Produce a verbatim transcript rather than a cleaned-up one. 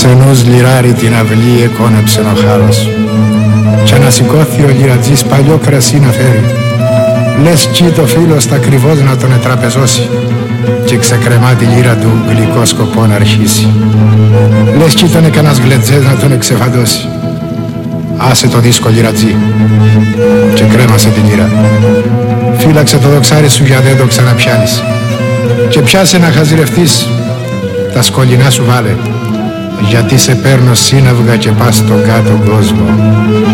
Ξενούς λιράρι την αυλή εκόνεψεν ο χάρος κι ανασηκώθη ο λιρατζής παλιό κρασί να φέρει. Λες κι το φίλος τα ακριβώς να τον ετραπεζώσει και ξεκρεμά τη λύρα του γλυκό σκοπό να αρχίσει. Λες κι ήταν κανένας γλετζές να τον εξεφαντώσει. Άσε το δίσκο λιρατζή και κρέμασε τη λύρα. Φύλαξε το δοξάρι σου για δεν το ξαναπιάνεις και πιάσε να χαζιρευτείς, τα σκολινά σου βάλε, γιατί σε παίρνω σύναυγα και πας στον κάτω κόσμο.